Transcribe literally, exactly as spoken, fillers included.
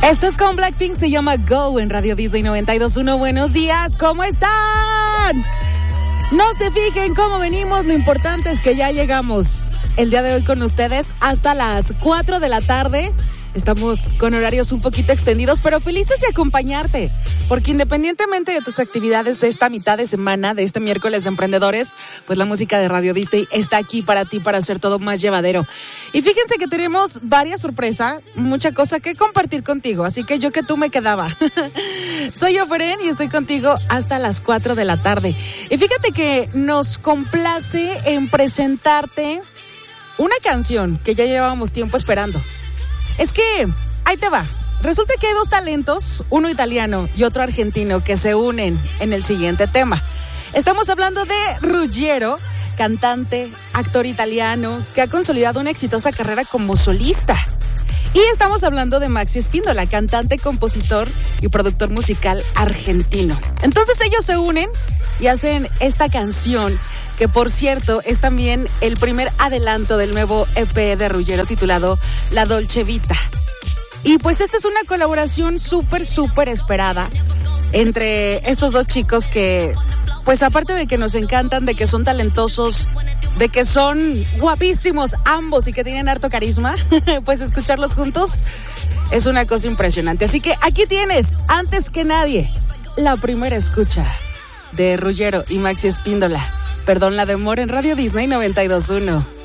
Esto es con Blackpink, se llama Go en Radio Disney noventa y dos punto uno. Buenos días, ¿cómo están? No se fijen cómo venimos, lo importante es que ya llegamos el día de hoy con ustedes hasta las cuatro de la tarde. Estamos con horarios un poquito extendidos, pero felices de acompañarte, porque independientemente de tus actividades de esta mitad de semana, de este miércoles de emprendedores, pues la música de Radio Disney está aquí para ti, para hacer todo más llevadero. Y fíjense que tenemos varias sorpresas, mucha cosa que compartir contigo, así que yo que tú me quedaba. Soy yo, Feren, y estoy contigo hasta las cuatro de la tarde. Y fíjate que nos complace en presentarte una canción que ya llevábamos tiempo esperando. Es que, ahí te va, resulta que hay dos talentos, uno italiano y otro argentino, que se unen en el siguiente tema. Estamos hablando de Ruggiero, cantante, actor italiano, que ha consolidado una exitosa carrera como solista. Y estamos hablando de Maxi Espíndola, cantante, compositor y productor musical argentino. Entonces ellos se unen y hacen esta canción, que por cierto es también el primer adelanto del nuevo E P de Ruggiero titulado La Dolce Vita. Y pues esta es una colaboración súper, súper esperada entre estos dos chicos que, pues aparte de que nos encantan, de que son talentosos, de que son guapísimos ambos y que tienen harto carisma, pues escucharlos juntos es una cosa impresionante. Así que aquí tienes, antes que nadie, la primera escucha de Ruggiero y Maxi Espíndola. Perdón la demora en Radio Disney noventa y dos punto uno.